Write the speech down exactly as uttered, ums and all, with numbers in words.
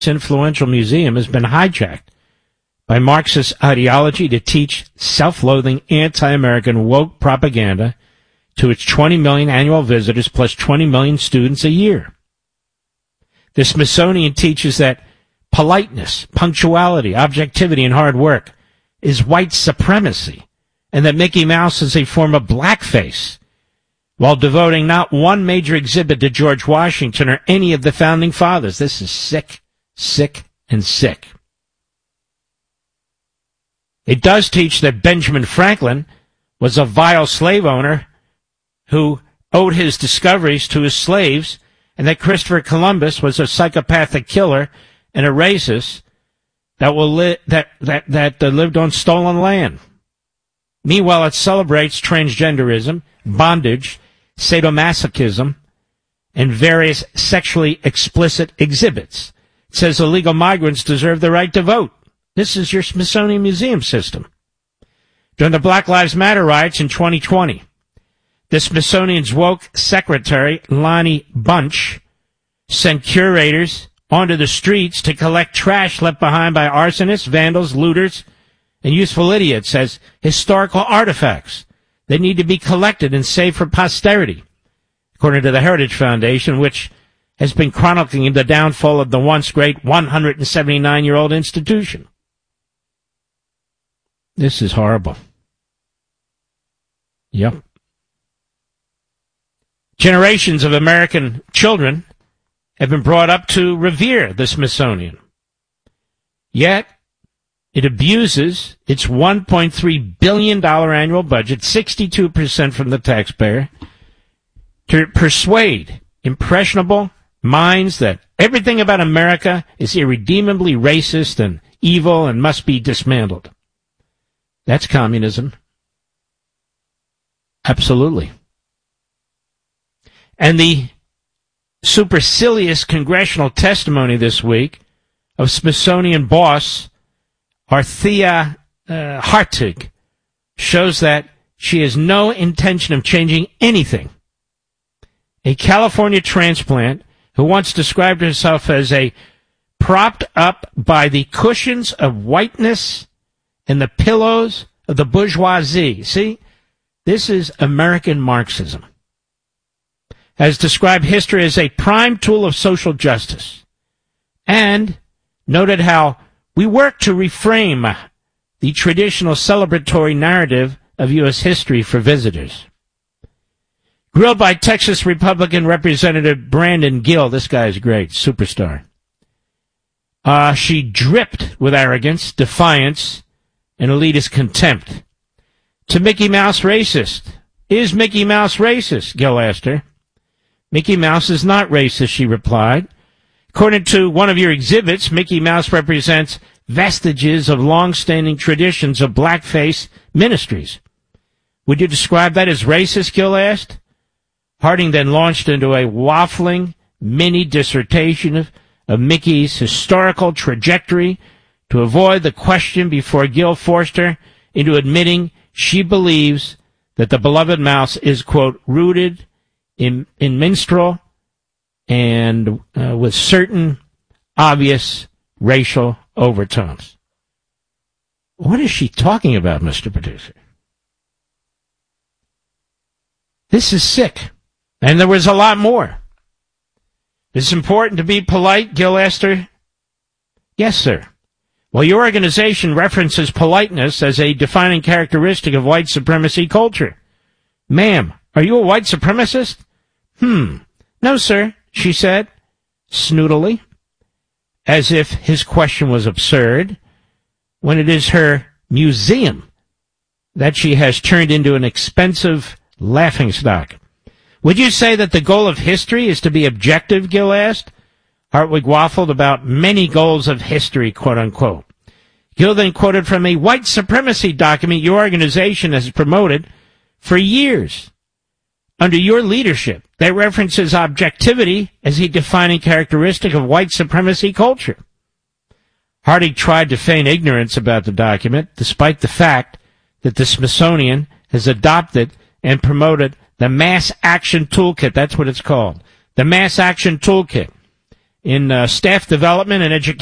influential museum has been hijacked by Marxist ideology to teach self-loathing anti-American woke propaganda to its twenty million annual visitors plus twenty million students a year. The Smithsonian teaches that politeness, punctuality, objectivity, and hard work is white supremacy, and that Mickey Mouse is a form of blackface, while devoting not one major exhibit to George Washington or any of the founding fathers. This is sick, sick, and sick. It does teach that Benjamin Franklin was a vile slave owner who owed his discoveries to his slaves, and that Christopher Columbus was a psychopathic killer and a racist that will li- that that that uh, lived on stolen land. Meanwhile, it celebrates transgenderism, bondage, sadomasochism, and various sexually explicit exhibits. It says illegal migrants deserve the right to vote. This is your Smithsonian Museum system. During the Black Lives Matter riots in twenty twenty, the Smithsonian's woke secretary, Lonnie Bunch, sent curators onto the streets to collect trash left behind by arsonists, vandals, looters, and useful idiots as historical artifacts. They need to be collected and saved for posterity, according to the Heritage Foundation, which has been chronicling the downfall of the once great one hundred seventy-nine-year-old institution. This is horrible. Yep. Generations of American children have been brought up to revere the Smithsonian. Yet, it abuses its one point three billion dollars annual budget, sixty-two percent from the taxpayer, to persuade impressionable minds that everything about America is irredeemably racist and evil and must be dismantled. That's communism. Absolutely. And the supercilious congressional testimony this week of Smithsonian boss Arthea uh, Hartig shows that she has no intention of changing anything. A California transplant who once described herself as a propped up by the cushions of whiteness and the pillows of the bourgeoisie. See, this is American Marxism. Has described history as a prime tool of social justice, and noted how we work to reframe the traditional celebratory narrative of U S history for visitors. Grilled by Texas Republican Representative Brandon Gill, this guy is great, superstar. Uh, she dripped with arrogance, defiance, and elitist contempt. To Mickey Mouse racist. Is Mickey Mouse racist? Gill asked her. Mickey Mouse is not racist, she replied. According to one of your exhibits, Mickey Mouse represents vestiges of long-standing traditions of blackface ministries. Would you describe that as racist, Gill asked? Harding then launched into a waffling mini dissertation of, of Mickey's historical trajectory to avoid the question before Gill forced her into admitting she believes that the beloved mouse is, quote, rooted in, in minstrel and uh, with certain obvious racial overtones. What is she talking about, Mister Producer? This is sick. And there was a lot more. It's important to be polite, Gill asked her. Yes, sir. Well, your organization references politeness as a defining characteristic of white supremacy culture. Ma'am, are you a white supremacist? Hmm. No, sir, she said, snootily, as if his question was absurd, when it is her museum that she has turned into an expensive laughingstock. Would you say that the goal of history is to be objective, Gill asked? Hartwig waffled about many goals of history, quote-unquote. Gill then quoted from a white supremacy document your organization has promoted for years. Under your leadership, that references objectivity as a defining characteristic of white supremacy culture. Hardy tried to feign ignorance about the document, despite the fact that the Smithsonian has adopted and promoted the Mass Action Toolkit. That's what it's called. The Mass Action Toolkit. in uh, staff development and education.